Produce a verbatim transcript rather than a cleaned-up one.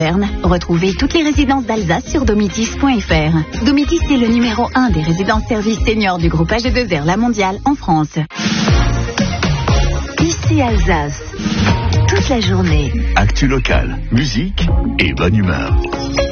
Retrouvez toutes les résidences d'Alsace sur domitis point f r. Domitis est le numéro un des résidences services seniors du groupe H deux R La Mondiale en France. Ici Alsace, toute la journée. Actu local, musique et bonne humeur.